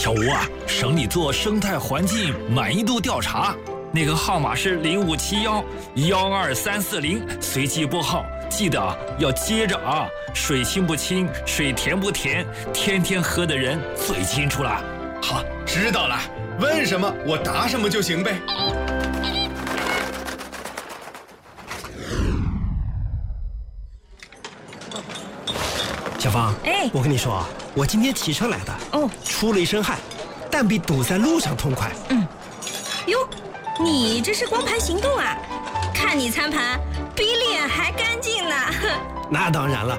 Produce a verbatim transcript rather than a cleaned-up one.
小吴啊，省里做生态环境满意度调查，那个号码是零五七幺幺二三四零，随机拨号，记得啊要接着啊，水清不清，水甜不甜，天天喝的人最清楚了。 好，知道了，问什么我答什么就行呗。 小芳， 哎， 我跟你说，我今天骑车来的， 哦， 出了一身汗，但比堵在路上痛快。 嗯，哟，你这是光盘行动啊？看你餐盘，比脸还干净呢。 那当然了，